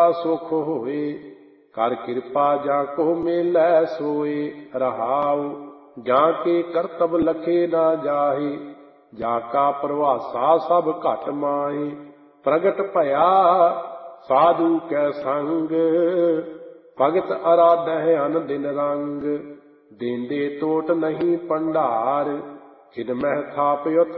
सुख होए। कर कृपा जाको मेलै सोए। रहाउ जाके करतब लखे ना जाहे। जाका प्रभासा सब घट माए। प्रगट भया साधु कै संग। भगत आराधै अन दिन रंग। देंदे टोट नहीं भंडार। खिन मह थापयो